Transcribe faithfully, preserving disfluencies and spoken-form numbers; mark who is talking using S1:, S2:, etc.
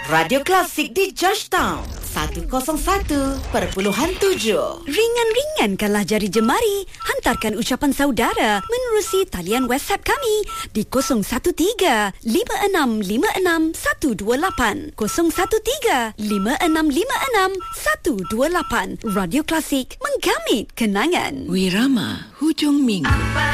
S1: Radio Klasik di Georgetown seratus satu perpuluhan tujuh.
S2: Ringan-ringankanlah jari jemari. Hantarkan ucapan saudara menerusi talian WhatsApp kami di kosong satu tiga lima enam lima enam satu dua lapan kosong satu tiga lima enam lima enam satu dua lapan. Radio Klasik, menggamit kenangan.
S3: Wirama Hujung Minggu.